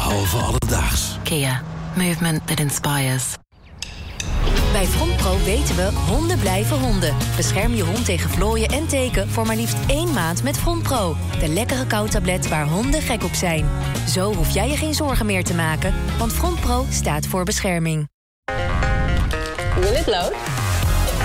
behalve alledaags. Kia. Movement that inspires. Bij FrontPro weten we, honden blijven honden. Bescherm je hond tegen vlooien en teken voor maar liefst 1 maand met FrontPro. De lekkere kou-tablet waar honden gek op zijn. Zo hoef jij je geen zorgen meer te maken, want FrontPro staat voor bescherming. Will it load?